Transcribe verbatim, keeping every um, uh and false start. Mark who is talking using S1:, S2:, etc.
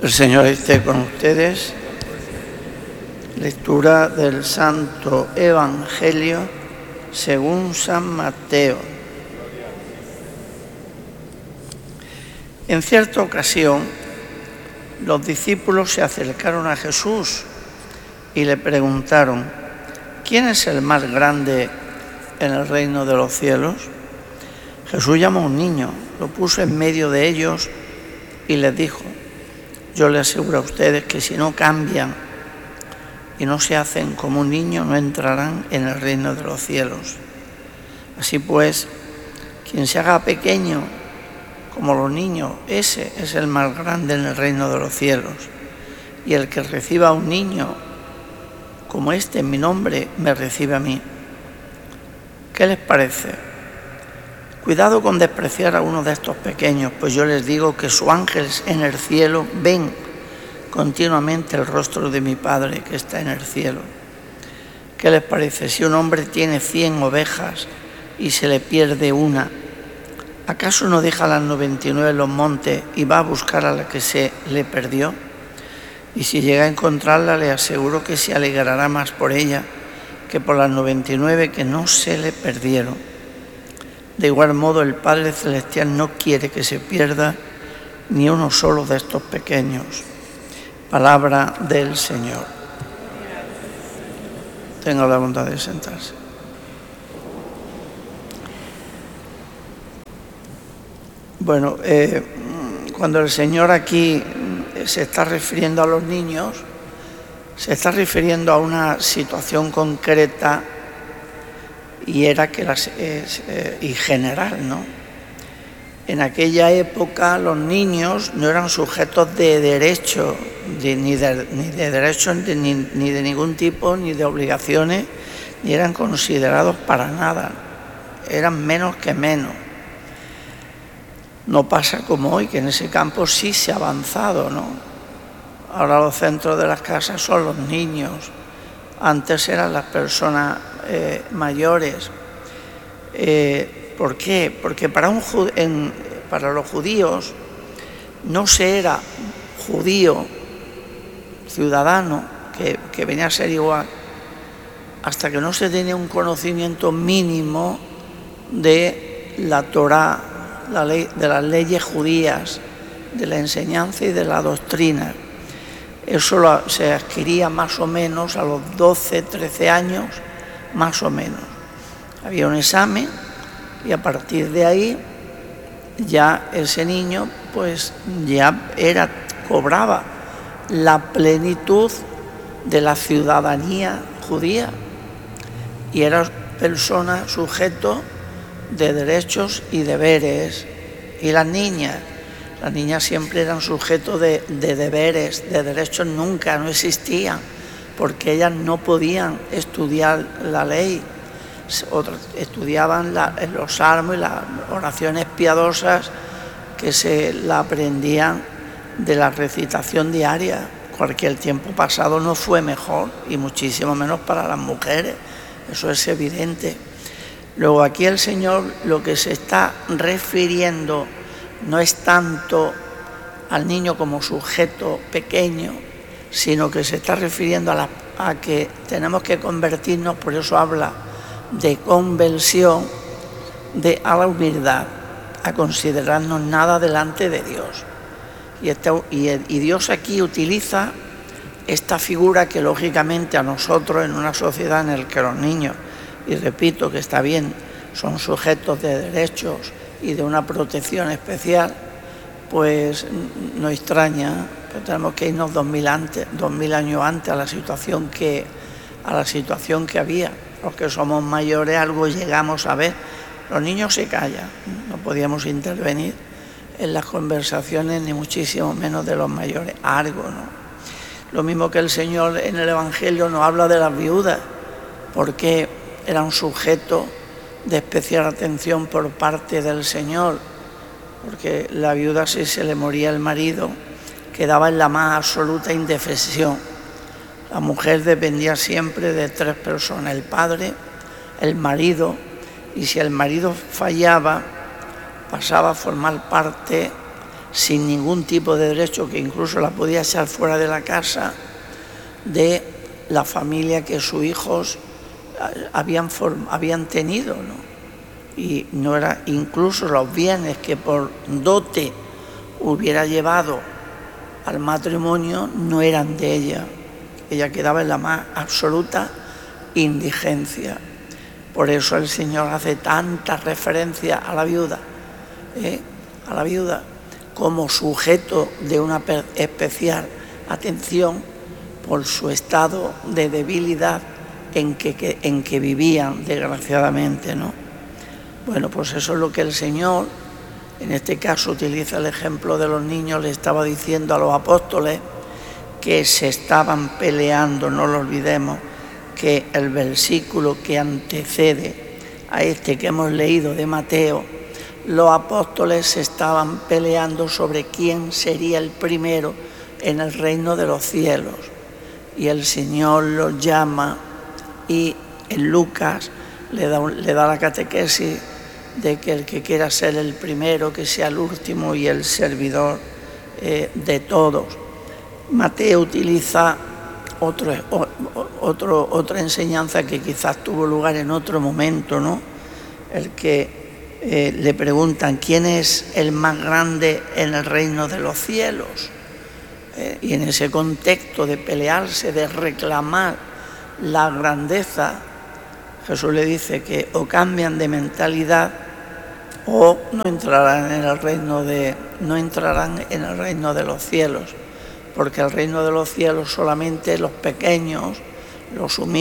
S1: El Señor esté con ustedes. Lectura del Santo Evangelio según San Mateo. En cierta ocasión, los discípulos se acercaron a Jesús y le preguntaron: ¿quién es el más grande en el reino de los cielos? Jesús llamó a un niño, lo puso en medio de ellos y les dijo: yo les aseguro a ustedes que si no cambian y no se hacen como un niño, no entrarán en el reino de los cielos. Así pues, quien se haga pequeño como los niños, ese es el más grande en el reino de los cielos. Y el que reciba a un niño como este en mi nombre, me recibe a mí. ¿Qué les parece? Cuidado con despreciar a uno de estos pequeños, pues yo les digo que sus ángeles en el cielo ven continuamente el rostro de mi Padre que está en el cielo. ¿Qué les parece? Si un hombre tiene cien ovejas y se le pierde una, ¿acaso no deja las noventa y nueve en los montes y va a buscar a la que se le perdió? Y si llega a encontrarla, le aseguro que se alegrará más por ella que por las noventa y nueve que no se le perdieron. De igual modo, el Padre Celestial no quiere que se pierda ni uno solo de estos pequeños. Palabra del Señor. Tenga la bondad de sentarse. Bueno, eh, cuando el Señor aquí se está refiriendo a los niños, se está refiriendo a una situación concreta y era que las, eh, eh, y general, ¿no? En aquella época los niños no eran sujetos de derecho, de, ni, de, ni de derechos de, ni, ni de ningún tipo, ni de obligaciones, ni eran considerados para nada, eran menos que menos. No pasa como hoy, que en ese campo sí se ha avanzado, ¿no? Ahora los centros de las casas son los niños, antes eran las personas eh, mayores. Eh, ¿Por qué? Porque para, un, en, para los judíos no se era judío, ciudadano, que, que venía a ser igual, hasta que no se tenía un conocimiento mínimo de la Torá, la ley, de las leyes judías, de la enseñanza y de la doctrina. Eso lo, se adquiría más o menos a los doce, trece años, más o menos. Había un examen y a partir de ahí ya ese niño pues ya era, cobraba la plenitud de la ciudadanía judía y era persona sujeto de derechos y deberes. Y las niñas, las niñas siempre eran sujetos de, de deberes, de derechos nunca, no existían, porque ellas no podían estudiar la ley. Otros estudiaban la, los salmos y las oraciones piadosas que se la aprendían de la recitación diaria. Cualquier tiempo pasado no fue mejor, y muchísimo menos para las mujeres, eso es evidente. Luego aquí el Señor lo que se está refiriendo no es tanto al niño como sujeto pequeño, sino que se está refiriendo a, la, a que tenemos que convertirnos, por eso habla de conversión, de a la humildad, a considerarnos nada delante de Dios. Y, este, y, y Dios aquí utiliza esta figura que lógicamente a nosotros, en una sociedad en la que los niños, y repito que está bien, son sujetos de derechos y de una protección especial, pues nos extraña, pues tenemos que irnos dos mil, antes, dos mil años antes a la situación que, a la situación que había. Los que somos mayores algo llegamos a ver. Los niños se callan, no podíamos intervenir en las conversaciones, ni muchísimo menos de los mayores, algo, ¿no? Lo mismo que el Señor en el Evangelio nos habla de las viudas, porque era un sujeto de especial atención por parte del Señor, porque la viuda, si se le moría el marido, quedaba en la más absoluta indefensión. La mujer dependía siempre de tres personas: el padre, el marido, y si el marido fallaba, pasaba a formar parte sin ningún tipo de derecho, que incluso la podía echar fuera de la casa, de la familia que sus hijos habían, habían tenido, ¿no? Y no era, incluso los bienes que por dote hubiera llevado al matrimonio no eran de ella. Ella quedaba en la más absoluta indigencia. Por eso el Señor hace tanta referencia a la viuda, ¿eh? a la viuda como sujeto de una especial atención por su estado de debilidad en que, que, en que vivían, desgraciadamente, ¿no? Bueno, pues eso es lo que el Señor, en este caso utiliza el ejemplo de los niños, le estaba diciendo a los apóstoles que se estaban peleando. No lo olvidemos, que el versículo que antecede a este que hemos leído de Mateo, los apóstoles se estaban peleando sobre quién sería el primero en el reino de los cielos. Y el Señor los llama y en Lucas le da, le da la catequesis de que el que quiera ser el primero, que sea el último y el servidor eh, de todos. Mateo utiliza otro, otro, otra enseñanza que quizás tuvo lugar en otro momento, ¿no? El que eh, le preguntan quién es el más grande en el reino de los cielos. Eh, y en ese contexto de pelearse, de reclamar la grandeza, Jesús le dice que o cambian de mentalidad o no entrarán en el reino de, no entrarán en el reino de los cielos, porque el reino de los cielos solamente los pequeños, los humildes,